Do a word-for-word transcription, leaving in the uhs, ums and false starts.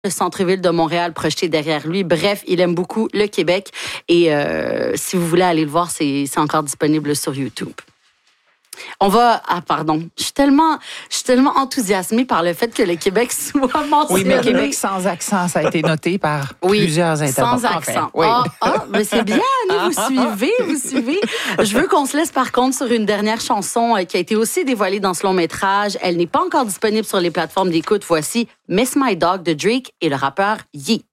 le centre-ville de Montréal projeté derrière lui. Bref, il aime beaucoup le Québec. Et euh, si vous voulez aller le voir, c'est, c'est encore disponible sur YouTube. On va... Ah, pardon. Je suis tellement, je suis tellement enthousiasmée par le fait que le Québec soit mentionné. Oui, mais Québec sans accent, ça a été noté par oui, plusieurs intervenants. Sans accent. Enfin, oui. Ah, ah, mais c'est bien, Annie, vous suivez, vous suivez. Je veux qu'on se laisse par contre sur une dernière chanson qui a été aussi dévoilée dans ce long métrage. Elle n'est pas encore disponible sur les plateformes d'écoute. Voici Miss My Dog de Drake et le rappeur Yee.